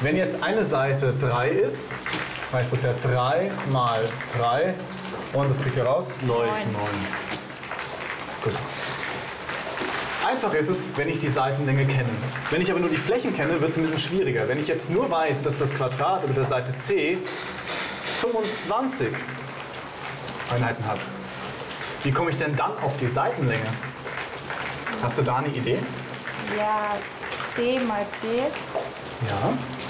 Wenn jetzt eine Seite 3 ist, heißt das ja 3 mal 3 und das kriegt ihr raus? 9. Gut. Einfach ist es, wenn ich die Seitenlänge kenne. Wenn ich aber nur die Flächen kenne, wird es ein bisschen schwieriger. Wenn ich jetzt nur weiß, dass das Quadrat über der Seite C 25 Einheiten hat, wie komme ich denn dann auf die Seitenlänge? Hast du da eine Idee? Ja, C mal C. Ja.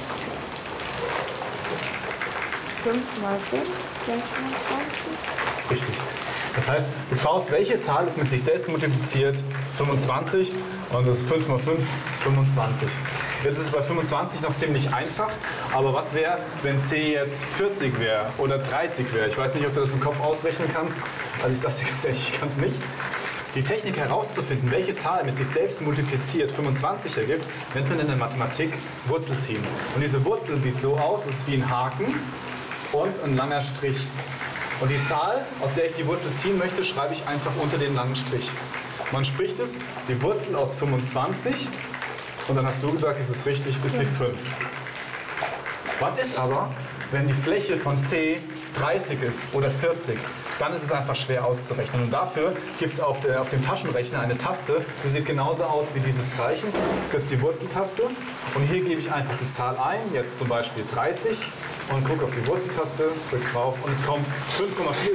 5 mal 5, gleich 25. Das ist richtig. Das heißt, du schaust, welche Zahl ist mit sich selbst multipliziert, 25, und das 5 mal 5 ist 25. Jetzt ist es bei 25 noch ziemlich einfach, aber was wäre, wenn C jetzt 40 wäre oder 30 wäre? Ich weiß nicht, ob du das im Kopf ausrechnen kannst, also ich sage dir ganz ehrlich, ich kann es nicht. Die Technik herauszufinden, welche Zahl mit sich selbst multipliziert 25 ergibt, nennt man in der Mathematik Wurzelziehen. Und diese Wurzel sieht so aus, es ist wie ein Haken und ein langer Strich. Und die Zahl, aus der ich die Wurzel ziehen möchte, schreibe ich einfach unter den langen Strich. Man spricht es, die Wurzel aus 25, und dann hast du gesagt, ist es richtig, ist die 5. Was ist aber, wenn die Fläche von C 30 ist oder 40? Dann ist es einfach schwer auszurechnen. Und dafür gibt es auf dem Taschenrechner eine Taste, die sieht genauso aus wie dieses Zeichen. Das ist die Wurzeltaste. Und hier gebe ich einfach die Zahl ein, jetzt zum Beispiel 30, und gucke auf die Wurzeltaste, drücke drauf und es kommt 5,477255575.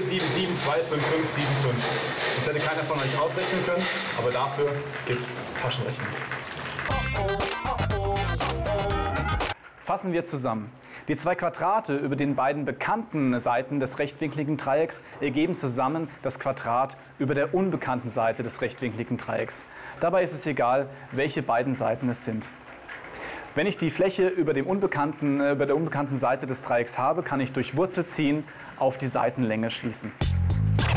Das hätte keiner von euch ausrechnen können, aber dafür gibt es Taschenrechner. Fassen wir zusammen. Die zwei Quadrate über den beiden bekannten Seiten des rechtwinkligen Dreiecks ergeben zusammen das Quadrat über der unbekannten Seite des rechtwinkligen Dreiecks. Dabei ist es egal, welche beiden Seiten es sind. Wenn ich die Fläche über der unbekannten Seite des Dreiecks habe, kann ich durch Wurzelziehen auf die Seitenlänge schließen.